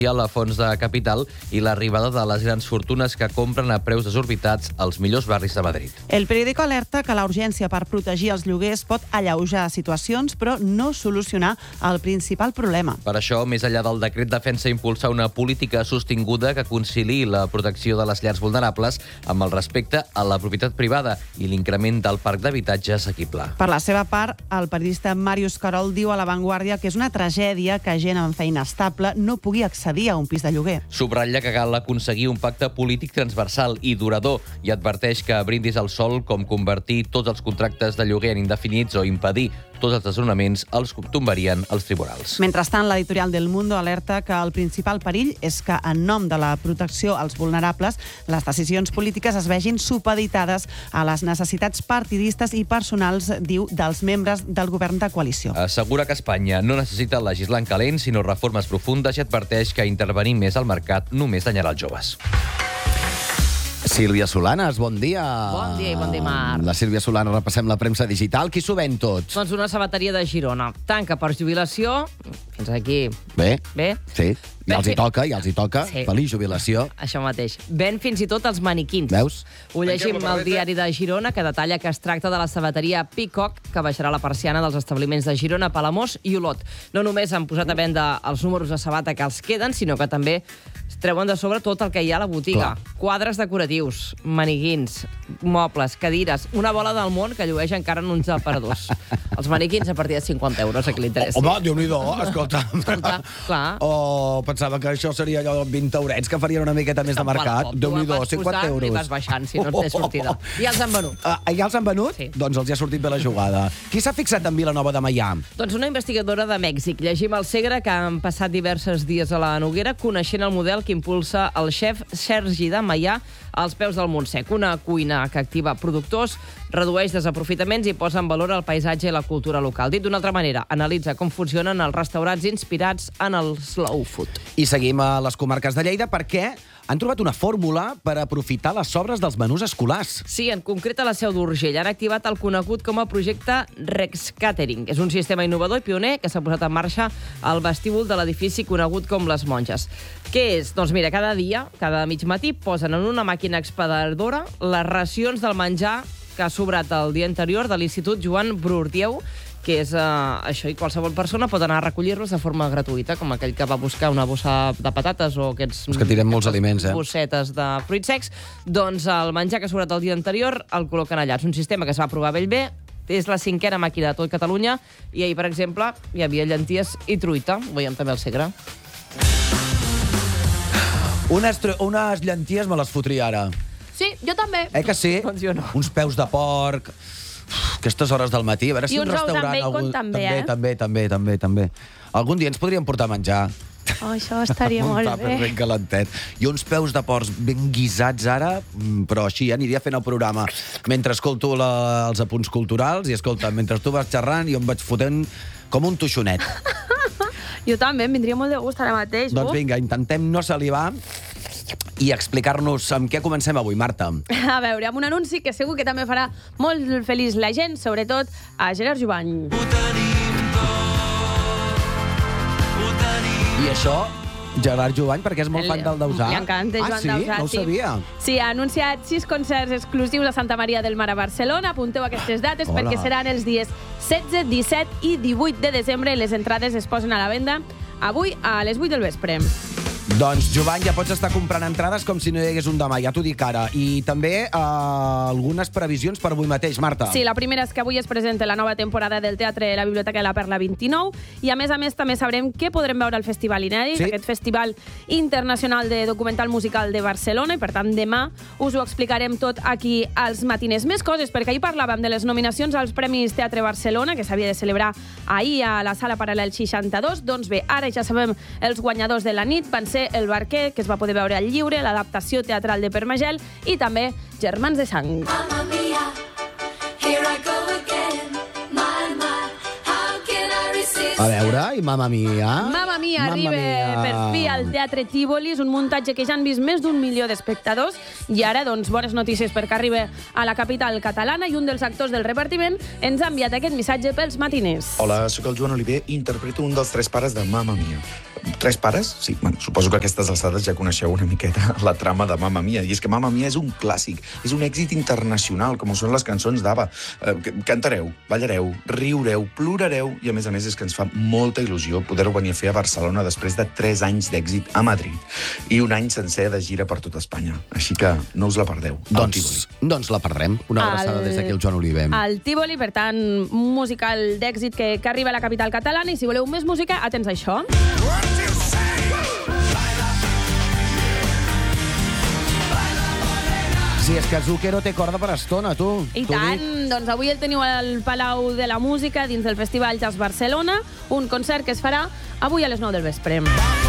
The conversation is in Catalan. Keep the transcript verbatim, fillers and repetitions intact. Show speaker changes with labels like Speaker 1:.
Speaker 1: a la fons de capital i l'arribada de les grans fortunes que compren a preus desorbitats als millors barris de Madrid.
Speaker 2: El periòdico alerta que la urgència per protegir els lloguers pot alleujar situacions, però no solucionar el principal problema.
Speaker 1: Per això, més enllà del decret, defensa impulsar una política sostinguda que conciliï la protecció de les llars vulnerables amb el respecte a la propietat privada i l'increment del parc d'habitatge assequible.
Speaker 2: Per la seva part, el periodista Màrius Carol diu a La Vanguardia que és una tragèdia que gent amb feina estable no pugui accedir a un pis de lloguer.
Speaker 1: Subratlla que cal aconseguir un pacte polític transversal i durador i adverteix que brindis al sol com convertir tots els contractes de lloguer en indefinits o impedir tots els desnonaments els tombarien els tribunals.
Speaker 2: Mentrestant, l'editorial del Mundo alerta que el principal perill és que, en nom de la protecció als vulnerables, les decisions polítiques es vegin supeditades a les necessitats partidistes i personals, diu, dels membres del govern de coalició.
Speaker 1: Assegura que Espanya no necessita legislar en calent, sinó reformes profundes i adverteix que intervenir més al mercat només danyarà els joves.
Speaker 3: Sílvia Solanes, bon dia.
Speaker 4: Bon dia i bon dimarts.
Speaker 3: La Sílvia Solanes, repassem la premsa digital. Qui s'ho ven tots?
Speaker 4: Doncs una sabateria de Girona. Tanca per jubilació. Fins aquí.
Speaker 3: Bé.
Speaker 4: Bé.
Speaker 3: Sí. Ja els hi toca, ja els hi toca.
Speaker 4: Sí.
Speaker 3: Feliç jubilació.
Speaker 4: Això mateix. Ven fins i tot els maniquins.
Speaker 3: Veus?
Speaker 4: Ho llegim al diari de Girona, que detalla que es tracta de la sabateria Peacock, que baixarà la persiana dels establiments de Girona, Palamós i Olot. No només han posat a venda els números de sabata que els queden, sinó que també es treuen de sobre tot el que hi ha a la botiga.
Speaker 3: Clar.
Speaker 4: Quadres decoratius, maniquins, mobles, cadires, una bola del món que llueix encara en uns aparadors. Els maniquins a partir de cinquanta euros, a qui li interessi.
Speaker 3: Home, Déu-n'hi-do, escolta.
Speaker 4: Escolta, clar.
Speaker 3: O pensava que això seria allò de vint eurets, que farien una miqueta més de mercat. Déu-n'hi-do, cinquanta euros.
Speaker 4: I vas baixant, si no en té sortida. I els han venut.
Speaker 3: Ah, ja els han venut?
Speaker 4: Sí.
Speaker 3: Doncs els hi ha sortit bé la jugada. Qui s'ha fixat en Vilanova de Meià?
Speaker 4: Doncs una investigadora de Mèxic. Llegim al Segre que han passat diversos dies a la Noguera coneixent el model que impulsa el xef Sergi de Meià als peus del Montsec. Una cuina que activa productors, redueix desaprofitaments i posa en valor el paisatge i la cultura local. Dit d'una altra manera, analitza com funcionen els restaurants inspirats en el slow food.
Speaker 3: I seguim a les comarques de Lleida perquè han trobat una fórmula per aprofitar les sobres dels menús escolars.
Speaker 4: Sí, en concret a la Seu d'Urgell han activat el conegut com a projecte Rex Catering. És un sistema innovador i pioner que s'ha posat en marxa al vestíbul de l'edifici conegut com Les Monges. Què és? Doncs mira, cada dia, cada mig matí, posen en una màquina expedidora les racions del menjar que ha sobrat el dia anterior de l'Institut Joan Brurdieu, que és uh, això, i qualsevol persona pot anar a recollir-los de forma gratuïta, com aquell que va buscar una bossa de patates o aquests...
Speaker 3: És que tirem molts aliments, eh?
Speaker 4: Bossetes de fruits secs. Doncs el menjar que ha sobrat el dia anterior el col·loquen allà. És un sistema que es va aprovar a Bellver, és la cinquena màquina de tot Catalunya, i ahir, per exemple, hi havia llenties i truita. Ho veiem també al Segre.
Speaker 3: Unes, unes llenties me les fotria ara.
Speaker 5: Sí, jo també.
Speaker 3: Eh que sí?
Speaker 4: Doncs jo no.
Speaker 3: Uns peus de porc... Aquestes hores del matí, a veure si
Speaker 5: I
Speaker 3: un
Speaker 5: uns ous amb
Speaker 3: restaurant...
Speaker 5: bacon també, eh?
Speaker 3: També, també, també, també. Algun dia ens podríem portar a menjar.
Speaker 5: Oh, això estaria
Speaker 3: Un
Speaker 5: molt
Speaker 3: tàper
Speaker 5: bé.
Speaker 3: ben calentet. I uns peus de porcs ben guisats ara, mm, però així ja aniria fent el programa. Mentre escolto la, els apunts culturals i, escolta, mentre tu vas xerrant, jo em vaig fotent com un toixonet.
Speaker 5: Jo també, em vindria molt de gust ara mateix.
Speaker 3: Doncs vinga, intentem no salivar i explicar-nos amb què comencem avui, Marta.
Speaker 5: A veure, amb un anunci que segur que també farà molt feliç la gent, sobretot a Gerard Jubany.
Speaker 3: I això, Gerard Jubany, perquè és molt fan del Dausà.
Speaker 5: Li encanta, Joan
Speaker 3: ah, sí?
Speaker 5: Dausà.
Speaker 3: No ho sabia.
Speaker 5: Sí, ha anunciat sis concerts exclusius a Santa Maria del Mar a Barcelona. Apunteu aquestes dates
Speaker 3: Hola.
Speaker 5: perquè seran els dies setze, disset i divuit de desembre. Les entrades es posen a la venda avui a les vuit del vespre.
Speaker 3: Doncs, Jovany, ja pots estar comprant entrades com si no hi hagués un demà, ja t'ho dic ara. I també eh, algunes previsions per avui mateix, Marta.
Speaker 5: Sí, la primera és que avui es presenta la nova temporada del Teatre de la Biblioteca de la Perla vint-i-nou i, a més a més, també sabrem què podrem veure al Festival Inèdit,
Speaker 3: sí?
Speaker 5: aquest Festival Internacional de Documental Musical de Barcelona, i, per tant, demà us ho explicarem tot aquí als matiners. Més coses, perquè ahir parlàvem de les nominacions als Premis Teatre Barcelona, que s'havia de celebrar ahir a la Sala Paral·lel seixanta-dos. Doncs bé, ara ja sabem els guanyadors de la nit. Van ser El Barquer, que es va poder veure al lliure, l'adaptació teatral de Permagel, i també Germans de Sang.
Speaker 6: Mamma mia, here I go again. My, my, how can I resist?
Speaker 3: A veure, i Mamma Mia...
Speaker 5: Mamma Mia Mia
Speaker 3: Mamma
Speaker 5: arriba
Speaker 3: Mia.
Speaker 5: per fi al Teatre Tívoli. És un muntatge que ja han vist més d'un milió d'espectadors. I ara, doncs, bones notícies perquè arriba a la capital catalana i un dels actors del repartiment ens ha enviat aquest missatge pels matiners.
Speaker 7: Hola, sóc el Joan Oliver i interpreto un dels tres pares de Mamma Mia. Tres pares? Sí, bueno, suposo que a aquestes alçades ja coneixeu una miqueta la trama de Mamma Mia. I és que Mamma Mia és un clàssic, és un èxit internacional, com ho són les cançons d'Ava. Eh, cantareu, ballareu, riureu, plorareu, i a més a més és que ens fa molta il·lusió poder-ho venir a fer a Barcelona després de tres anys d'èxit a Madrid i un any sencer de gira per tot Espanya. Així que no us la perdeu.
Speaker 3: Doncs, doncs la perdrem. Una abraçada des d'aquí al Joan Oliver.
Speaker 5: Al Tívoli, per tant, un musical d'èxit que, que arriba a la capital catalana. I si voleu més música, atents a això.
Speaker 3: Sí, és que Zucchero té corda per estona, tu.
Speaker 5: I
Speaker 3: T'ho
Speaker 5: tant,
Speaker 3: dic.
Speaker 5: doncs avui el teniu al Palau de la Música dins del Festival Jazz Barcelona, un concert que es farà avui a les nou del vespre.